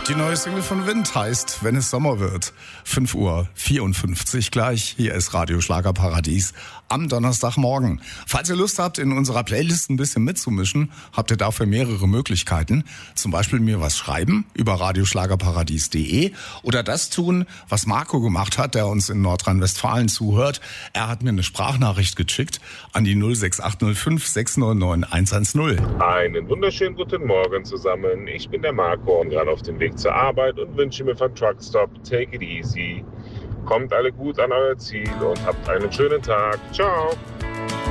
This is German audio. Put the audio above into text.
Die neue Single von Wind heißt Wenn es Sommer wird. 5:54 Uhr gleich. Hier ist Radio Schlagerparadies am Donnerstagmorgen. Falls ihr Lust habt, in unserer Playlist ein bisschen mitzumischen, habt ihr dafür mehrere Möglichkeiten. Zum Beispiel mir was schreiben über radioschlagerparadies.de oder das tun, was Marco gemacht hat, der uns in Nordrhein-Westfalen zuhört. Er hat mir eine Sprachnachricht geschickt an die 06805 699 110. Einen wunderschönen guten Morgen zusammen. Ich bin der Marco und gerade auf dem Weg zur Arbeit und wünsche mir von Truckstop Take It Easy. Kommt alle gut an euer Ziel und habt einen schönen Tag. Ciao.